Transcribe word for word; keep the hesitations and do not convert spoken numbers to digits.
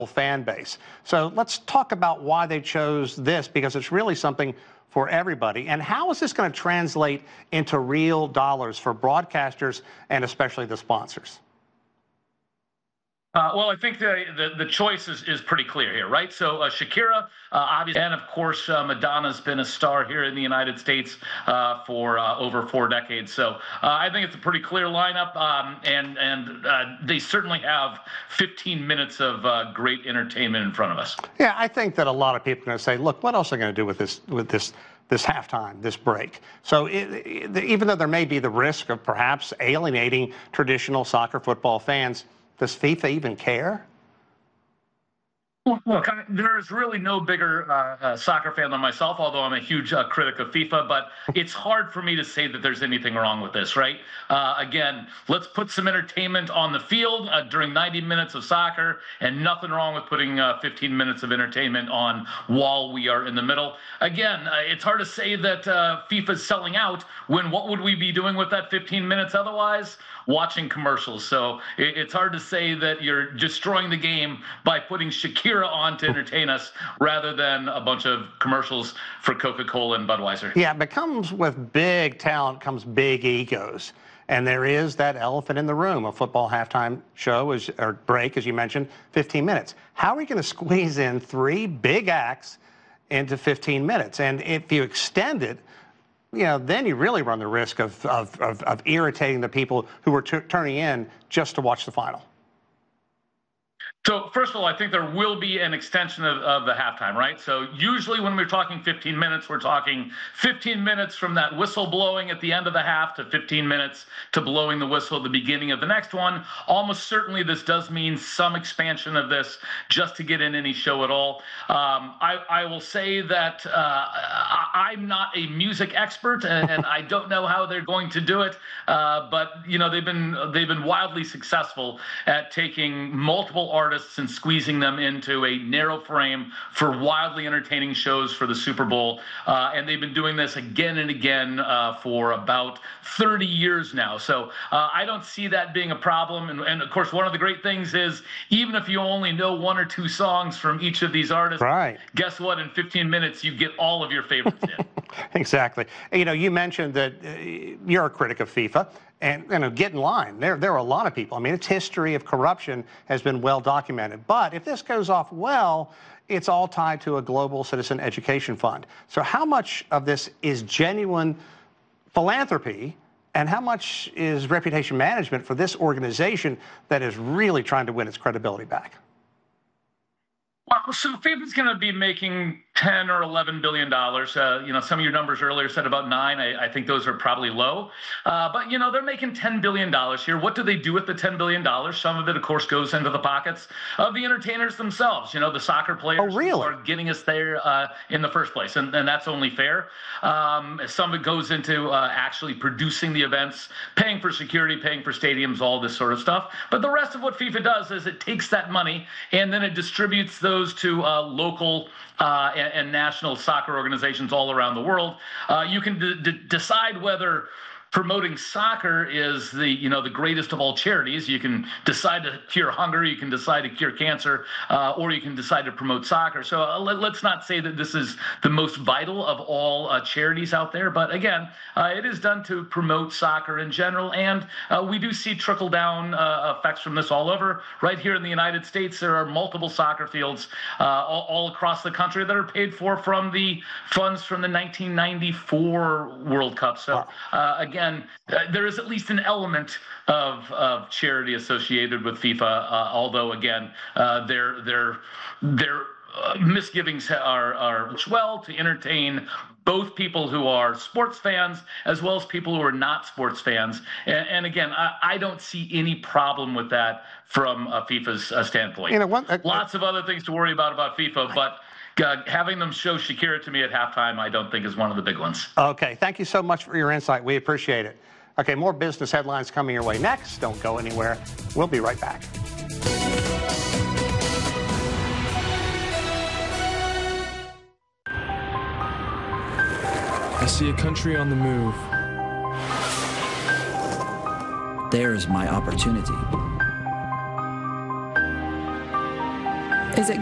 fan base. So let's talk about why they chose this, because it's really something for everybody. And how is this going to translate into real dollars for broadcasters and especially the sponsors? Uh, well, I think the, the, the choice is, is pretty clear here, right? So uh, Shakira, uh, obviously, and of course, uh, Madonna's been a star here in the United States uh, for uh, over four decades. So uh, I think it's a pretty clear lineup, um, and and uh, they certainly have fifteen minutes of uh, great entertainment in front of us. Yeah, I think that a lot of people are going to say, look, what else are they going to do with this with this this halftime, this break? So it, it, even though there may be the risk of perhaps alienating traditional soccer football fans, does FIFA even care? Look, I, there's really no bigger uh, uh, soccer fan than myself, although I'm a huge uh, critic of FIFA, but it's hard for me to say that there's anything wrong with this, right? Uh, again, let's put some entertainment on the field uh, during ninety minutes of soccer, and nothing wrong with putting uh, fifteen minutes of entertainment on while we are in the middle. Again, uh, it's hard to say that uh, FIFA's selling out when what would we be doing with that fifteen minutes otherwise? Watching commercials. So it, it's hard to say that you're destroying the game by putting Shakira on to entertain us rather than a bunch of commercials for Coca-Cola and Budweiser. Yeah, but comes with big talent comes big egos. And there is that elephant in the room. A football halftime show is, or break, as you mentioned, fifteen minutes. How are we going to squeeze in three big acts into fifteen minutes? And if you extend it, you know, then you really run the risk of, of, of, of irritating the people who are turning in just to watch the final. So, first of all, I think there will be an extension of, of the halftime, right? So usually when we're talking fifteen minutes, we're talking fifteen minutes from that whistle blowing at the end of the half to fifteen minutes to blowing the whistle at the beginning of the next one. Almost certainly this does mean some expansion of this just to get in any show at all. Um, I, I will say that uh, I'm not a music expert, and, and I don't know how they're going to do it, uh, but, you know, they've been, they've been wildly successful at taking multiple artists and squeezing them into a narrow frame for wildly entertaining shows for the Super Bowl. Uh, and they've been doing this again and again uh, for about thirty years now. So uh, I don't see that being a problem. And, and of course, one of the great things is even if you only know one or two songs from each of these artists, right, guess what? In fifteen minutes, you get all of your favorites in. Exactly. You know, you mentioned that uh, you're a critic of FIFA. And, you know, get in line. There, there are a lot of people. I mean, its history of corruption has been well documented. But if this goes off well, it's all tied to a global citizen education fund. So how much of this is genuine philanthropy, and how much is reputation management for this organization that is really trying to win its credibility back? Well, so FIFA's going to be making ten or eleven billion dollars. Uh, you know, some of your numbers earlier said about nine. I, I think those are probably low. Uh, but, you know, they're making ten billion dollars here. What do they do with the ten billion dollars? Some of it, of course, goes into the pockets of the entertainers themselves, you know, the soccer players oh, really? who are getting us there uh, in the first place. And, and that's only fair. Um, some of it goes into uh, actually producing the events, paying for security, paying for stadiums, all this sort of stuff. But the rest of what FIFA does is it takes that money and then it distributes those to uh, local uh, and, and national soccer organizations all around the world. Uh, you can d- d- decide whether promoting soccer is the, you know, the greatest of all charities. You can decide to cure hunger, you can decide to cure cancer, uh, or you can decide to promote soccer. So uh, let, let's not say that this is the most vital of all uh, charities out there. But again, uh, it is done to promote soccer in general. And uh, we do see trickle down uh, effects from this all over. Right here in the United States, there are multiple soccer fields uh, all, all across the country that are paid for from the funds from the nineteen ninety-four World Cup. So uh, again, And uh, there is at least an element of, of charity associated with FIFA, uh, although, again, uh, their, their, their uh, misgivings are, are well to entertain both people who are sports fans as well as people who are not sports fans. And, and again, I, I don't see any problem with that from uh, FIFA's uh, standpoint. You know, one, uh, Lots of other things to worry about about FIFA, but Uh, having them show Shakira to me at halftime, I don't think is one of the big ones. Okay, thank you so much for your insight. We appreciate it. Okay, more business headlines coming your way next. Don't go anywhere. We'll be right back. I see a country on the move. There's my opportunity. Is it